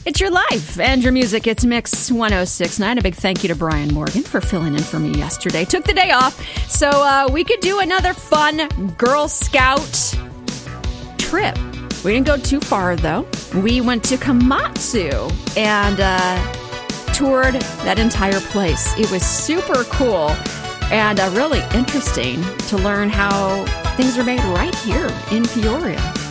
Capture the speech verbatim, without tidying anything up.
It's your life and your music. It's Mix one oh six point nine. A big thank you to Brian Morgan for filling in for me yesterday. Took the day off so uh, we could do another fun Girl Scout trip. We didn't go too far, though. We went to Komatsu and uh, toured that entire place. It was super cool and uh, really interesting to learn how things are made right here in Peoria.